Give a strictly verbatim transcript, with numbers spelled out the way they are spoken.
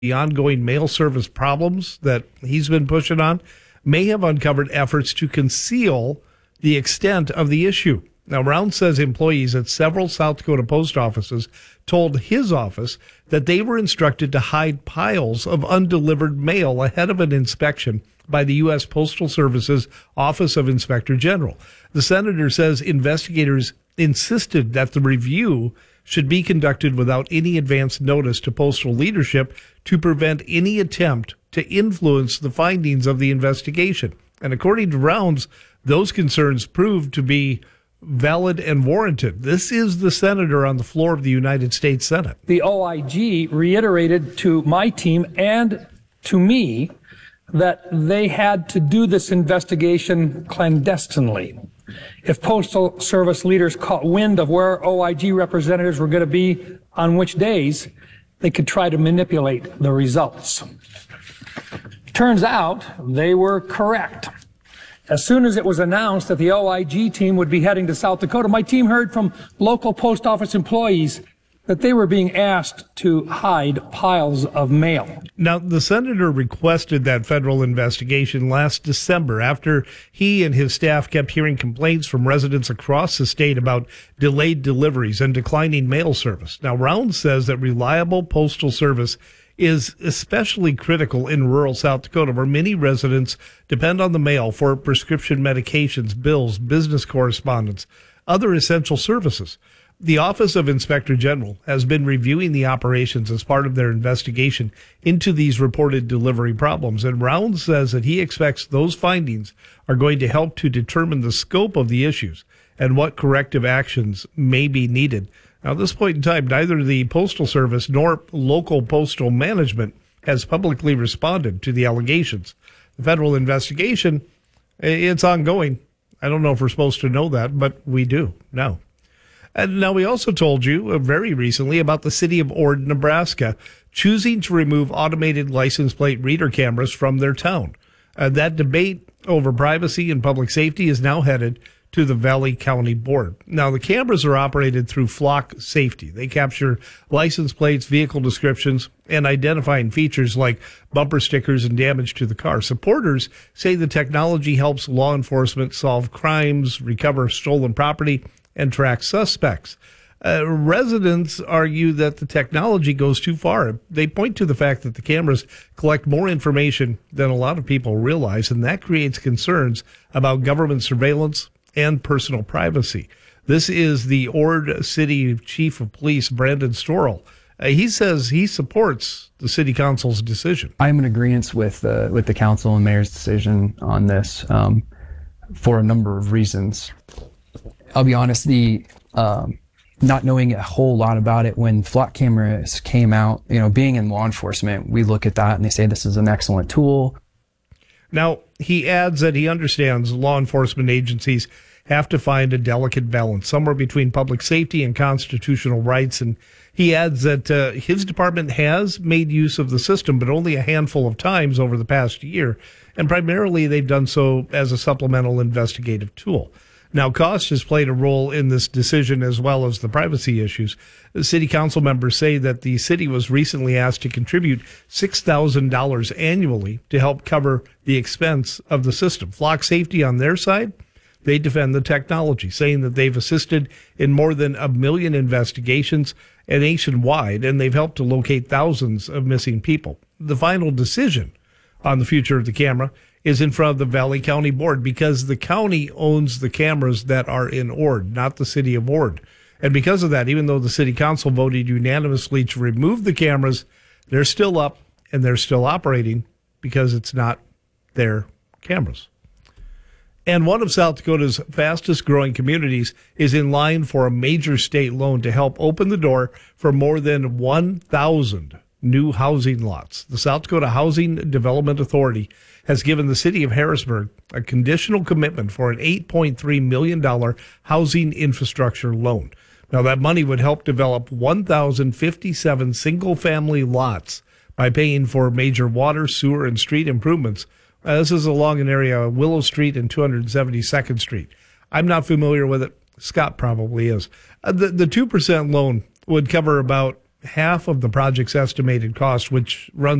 the ongoing mail service problems that he's been pushing on may have uncovered efforts to conceal the extent of the issue. Now, Rounds says employees at several South Dakota post offices told his office that they were instructed to hide piles of undelivered mail ahead of an inspection by the U S Postal Service's Office of Inspector General. The senator says investigators insisted that the review should be conducted without any advance notice to postal leadership to prevent any attempt to influence the findings of the investigation. And according to Rounds, those concerns proved to be valid and warranted. This is the senator on the floor of the United States Senate. The O I G reiterated to my team and to me that they had to do this investigation clandestinely. If Postal Service leaders caught wind of where O I G representatives were going to be on which days, they could try to manipulate the results. Turns out they were correct. As soon as it was announced that the O I G team would be heading to South Dakota, my team heard from local post office employees that they were being asked to hide piles of mail. Now, the senator requested that federal investigation last December after he and his staff kept hearing complaints from residents across the state about delayed deliveries and declining mail service. Now, Rounds says that reliable postal service is especially critical in rural South Dakota, where many residents depend on the mail for prescription medications, bills, business correspondence, other essential services. The Office of Inspector General has been reviewing the operations as part of their investigation into these reported delivery problems, and Rounds says that he expects those findings are going to help to determine the scope of the issues and what corrective actions may be needed. Now, at this point in time, neither the Postal Service nor local postal management has publicly responded to the allegations. The federal investigation, it's ongoing. I don't know if we're supposed to know that, but we do now. And now we also told you very recently about the city of Ord, Nebraska, choosing to remove automated license plate reader cameras from their town. Uh, that debate over privacy and public safety is now headed to the Valley County Board. Now, the cameras are operated through Flock Safety. They capture license plates, vehicle descriptions, and identifying features like bumper stickers and damage to the car. Supporters say the technology helps law enforcement solve crimes, recover stolen property, and track suspects. Uh, residents argue that the technology goes too far. They point to the fact that the cameras collect more information than a lot of people realize, and that creates concerns about government surveillance and personal privacy. This is the Ord City Chief of Police, Brandon Storrell. Uh, he says he supports the city council's decision. I'm in agreement with uh, with the council and mayor's decision on this um, for a number of reasons. I'll be honest, the um, not knowing a whole lot about it when flock cameras came out, you know, being in law enforcement, we look at that and they say this is an excellent tool. Now, he adds that he understands law enforcement agencies have to find a delicate balance somewhere between public safety and constitutional rights. And he adds that uh, his department has made use of the system, but only a handful of times over the past year. And primarily they've done so as a supplemental investigative tool. Now, cost has played a role in this decision as well as the privacy issues. The city council members say that the city was recently asked to contribute six thousand dollars annually to help cover the expense of the system. Flock Safety, on their side, they defend the technology, saying that they've assisted in more than a million investigations nationwide, and they've helped to locate thousands of missing people. The final decision on the future of the camera is in front of the Valley County Board because the county owns the cameras that are in Ord, not the city of Ord. And because of that, even though the city council voted unanimously to remove the cameras, they're still up and they're still operating because it's not their cameras. And one of South Dakota's fastest growing communities is in line for a major state loan to help open the door for more than one thousand new housing lots. The South Dakota Housing Development Authority has given the city of Harrisburg a conditional commitment for an eight point three million dollars housing infrastructure loan. Now, that money would help develop one thousand fifty-seven single-family lots by paying for major water, sewer, and street improvements. Uh, this is along an area of Willow Street and two hundred seventy-second Street. I'm not familiar with it. Scott probably is. Uh, the, the two percent loan would cover about half of the project's estimated cost, which runs